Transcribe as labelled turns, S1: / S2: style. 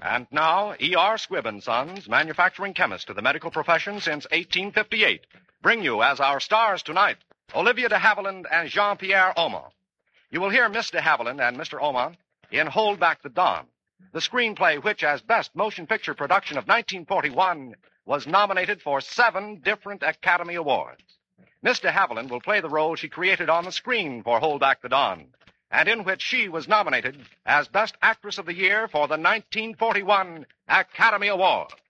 S1: And now, E.R. Squibb & Sons, manufacturing chemists to the medical profession since 1858, bring you as our stars tonight, Olivia de Havilland and Jean-Pierre Oma. You will hear Miss de Havilland and Mr. Oma in Hold Back the Dawn, the screenplay which, as Best Motion Picture Production of 1941, was nominated for 7 different Academy Awards. Miss de Havilland will play the role she created on the screen for Hold Back the Dawn, and in which she was nominated as Best Actress of the Year for the 1941 Academy Award.